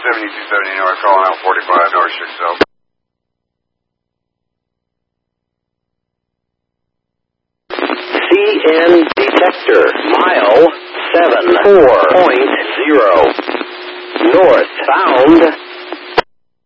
7270 North, calling out 45 North 6 CN detector, mile 74.0. Northbound